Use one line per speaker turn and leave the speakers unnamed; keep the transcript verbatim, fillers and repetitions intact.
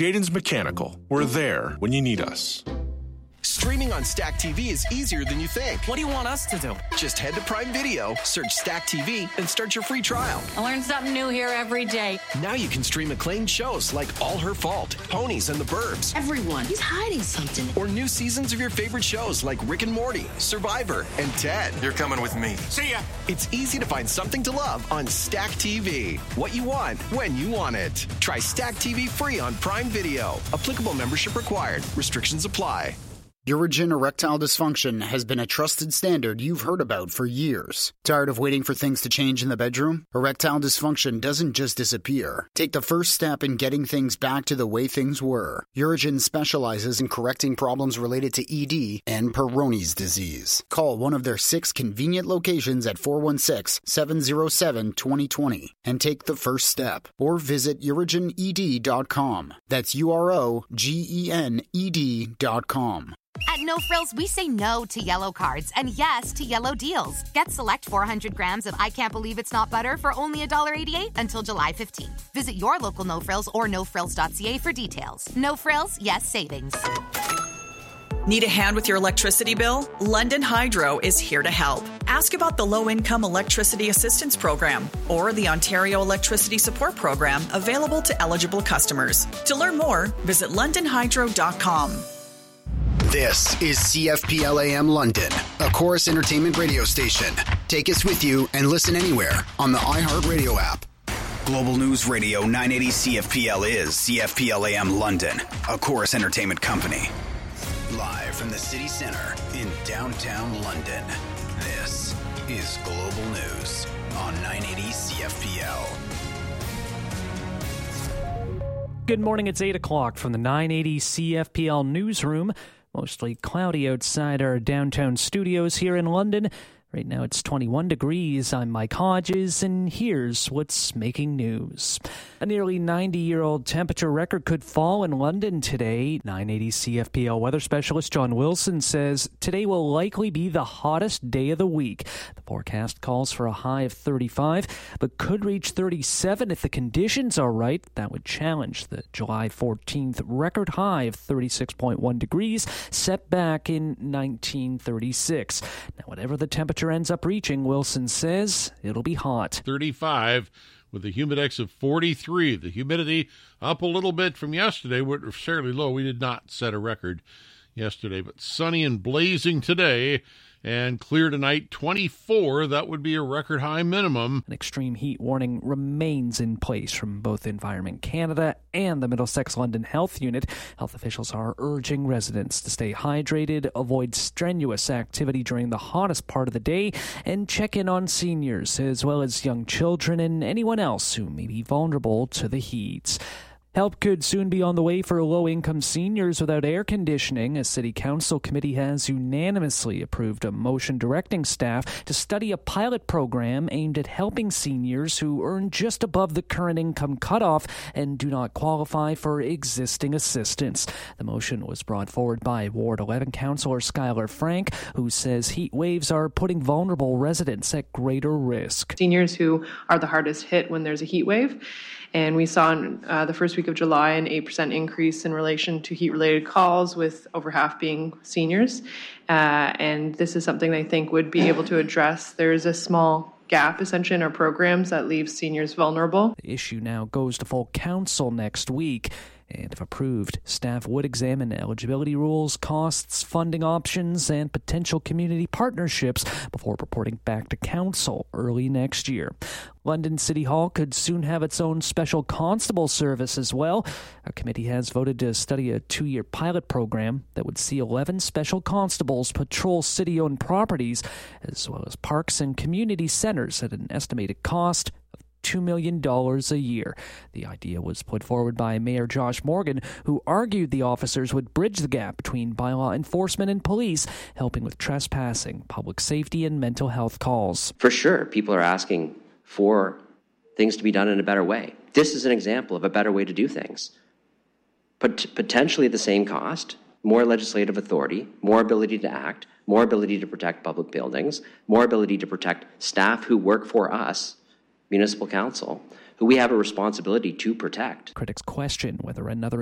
Jaden's Mechanical. We're there when you need us.
Streaming on Stack T V is easier than you think.
What do you want us to do?
Just head to Prime Video, search Stack T V, and start your free trial.
I learn something new here every day.
Now you can stream acclaimed shows like All Her Fault, Ponies, and The Burbs.
Everyone, he's hiding something.
Or new seasons of your favorite shows like Rick and Morty, Survivor, and Ted.
You're coming with me.
See ya.
It's easy to find something to love on Stack T V. What you want, when you want it. Try Stack T V free on Prime Video. Applicable membership required. Restrictions apply.
Urigen erectile dysfunction has been a trusted standard you've heard about for years. Tired of waiting for things to change in the bedroom? Erectile dysfunction doesn't just disappear. Take the first step in getting things back to the way things were. Urigen specializes in correcting problems related to E D and Peyronie's disease. Call one of their six convenient locations at four one six, seven zero seven, two zero two zero and take the first step. Or visit urigen e d dot com. That's U R O G E N E D dot com.
At No Frills, we say no to yellow cards and yes to yellow deals. Get select four hundred grams of I Can't Believe It's Not Butter for only one dollar and eighty-eight cents until July fifteenth. Visit your local No Frills or no frills dot c a for details. No Frills, yes savings.
Need a hand with your electricity bill? London Hydro is here to help. Ask about the Low-Income Electricity Assistance Program or the Ontario Electricity Support Program available to eligible customers. To learn more, visit london hydro dot com.
This is C F P L A M London, a Chorus Entertainment radio station. Take us with you and listen anywhere on the iHeartRadio app.
Global News Radio nine eighty C F P L is C F P L A M London, a Chorus Entertainment company. Live from the city center in downtown London, this is Global News on nine eighty C F P L.
Good morning, it's eight o'clock from the nine eighty C F P L newsroom. Mostly cloudy outside our downtown studios here in London. Right now it's twenty-one degrees. I'm Mike Hodges, and here's what's making news. A nearly ninety-year-old temperature record could fall in London today. nine eighty C F P L weather specialist John Wilson says today will likely be the hottest day of the week. The forecast calls for a high of thirty-five, but could reach thirty-seven if the conditions are right. That would challenge the July fourteenth record high of thirty-six point one degrees set back in nineteen thirty-six. Now, whatever the temperature ends up reaching, Wilson says it'll be hot.
thirty-five with a humidex of forty-three. The humidity up a little bit from yesterday. We're fairly low. We did not set a record yesterday, but sunny and blazing today. And clear tonight, twenty-four. That would be a record high minimum.
An extreme heat warning remains in place from both Environment Canada and the Middlesex London Health Unit. Health officials are urging residents to stay hydrated, avoid strenuous activity during the hottest part of the day, and check in on seniors as well as young children and anyone else who may be vulnerable to the heat. Help could soon be on the way for low-income seniors without air conditioning. A city council committee has unanimously approved a motion directing staff to study a pilot program aimed at helping seniors who earn just above the current income cutoff and do not qualify for existing assistance. The motion was brought forward by Ward eleven councillor Skylar Frank, who says heat waves are putting vulnerable residents at greater risk.
Seniors who are the hardest hit when there's a heat wave. And we saw in uh, the first week of July an eight percent increase in relation to heat-related calls, with over half being seniors. Uh, and this is something I think would be able to address. There is a small gap, essentially, in our programs that leaves seniors vulnerable.
The issue now goes to full council next week. And if approved, staff would examine eligibility rules, costs, funding options, and potential community partnerships before reporting back to council early next year. London City Hall could soon have its own special constable service as well. A committee has voted to study a two-year pilot program that would see eleven special constables patrol city-owned properties, as well as parks and community centers at an estimated cost two million dollars a year. The idea was put forward by Mayor Josh Morgan, who argued the officers would bridge the gap between bylaw enforcement and police, helping with trespassing, public safety, and mental health calls.
For sure, people are asking for things to be done in a better way. This is an example of a better way to do things. But potentially the same cost, more legislative authority, more ability to act, more ability to protect public buildings, more ability to protect staff who work for us, municipal council, who we have a responsibility to protect.
Critics question whether another